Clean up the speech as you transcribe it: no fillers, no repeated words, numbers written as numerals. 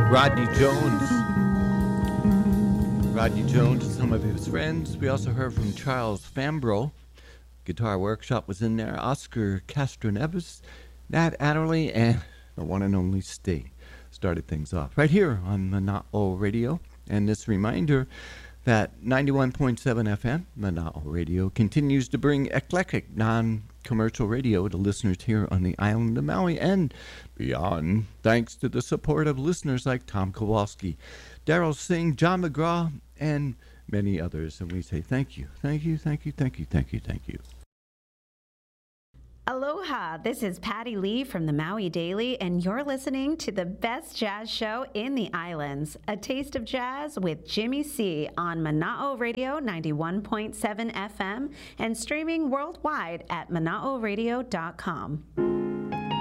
Rodney Jones. Rodney Jones and some of his friends. We also heard from Charles Fambro. Guitar Workshop was in there. Oscar Castro-Neves, Nat Adderley, and the one and only Sting started things off right here on Mana'o Radio. And this reminder that 91.7 FM, Mana'o Radio, continues to bring eclectic, non-commercial radio to listeners here on the island of Maui and beyond, thanks to the support of listeners like Tom Kowalski, Daryl Singh, John McGraw, and many others. And we say thank you, thank you, thank you, thank you, thank you, thank you. Aloha, this is Patty Lee from the Maui Daily, and you're listening to the best jazz show in the islands, A Taste of Jazz with Jimmy C on Mana'o Radio 91.7 FM and streaming worldwide at mana'oradio.com.